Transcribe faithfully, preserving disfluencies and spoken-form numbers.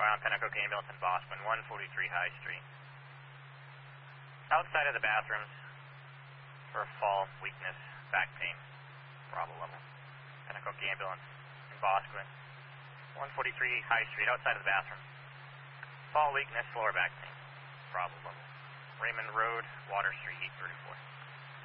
File on Pennacook Ambulance in Boston, one forty-three High Street. Outside of the bathrooms for fall, weakness, back pain, Bravo level. Pennacook Ambulance in Boston, one forty-three High Street, outside of the bathroom. Fall, weakness, lower back pain, Bravo level. Raymond Road, Water Street, eight thirty-four.